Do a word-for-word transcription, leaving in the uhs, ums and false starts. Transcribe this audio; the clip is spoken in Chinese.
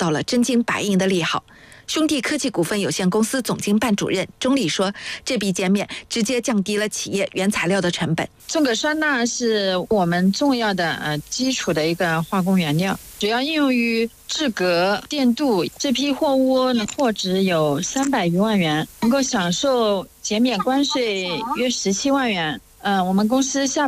到了真金白银的利好。兄弟科技股份有限公司总经办主任钟丽说，这笔减免直接降低了企业原材料的成本。 重铬酸钠是我们重要的呃基础的一个化工原料，主要应用于制革、电镀。这批货物呢，货值有三百余万元，能够享受减免关税约十七万元。呃，我们公司下